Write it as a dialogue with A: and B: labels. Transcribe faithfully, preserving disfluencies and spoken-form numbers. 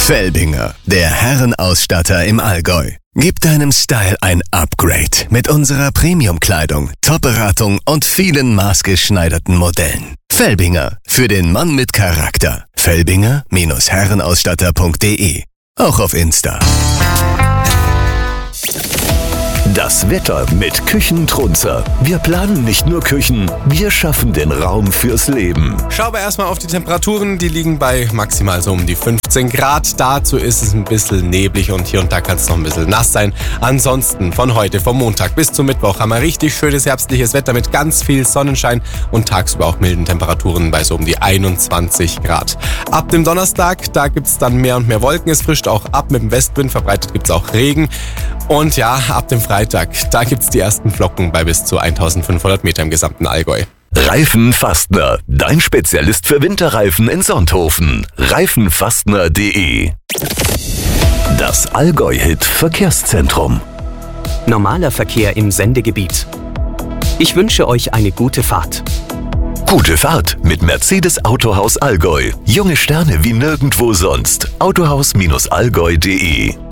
A: Felbinger, der Herrenausstatter im Allgäu. Gib deinem Style ein Upgrade mit unserer Premium-Kleidung, Top-Beratung und vielen maßgeschneiderten Modellen. Felbinger, für den Mann mit Charakter. Felbinger Herrenausstatter punkt de. Auch auf Insta.
B: Das Wetter mit Küchentrunzer. Wir planen nicht nur Küchen, wir schaffen den Raum fürs Leben.
C: Schauen wir erstmal auf die Temperaturen. Die liegen bei maximal so um die fünfzehn Grad. Dazu ist es ein bisschen neblig und hier und da kann es noch ein bisschen nass sein. Ansonsten von heute, vom Montag bis zum Mittwoch, haben wir richtig schönes herbstliches Wetter mit ganz viel Sonnenschein und tagsüber auch milden Temperaturen bei so um die einundzwanzig Grad. Ab dem Donnerstag, da gibt es dann mehr und mehr Wolken. Es frischt auch ab mit dem Westwind, verbreitet gibt es auch Regen. Und ja, ab dem Freitag, da gibt's die ersten Flocken bei bis zu eintausendfünfhundert Meter im gesamten Allgäu.
B: Reifenfastner, dein Spezialist für Winterreifen in Sonthofen. Reifenfastner punkt de. Das Allgäu-Hit Verkehrszentrum.
D: Normaler Verkehr im Sendegebiet. Ich wünsche euch eine gute Fahrt.
B: Gute Fahrt mit Mercedes Autohaus Allgäu. Junge Sterne wie nirgendwo sonst. autohaus Allgäu punkt de.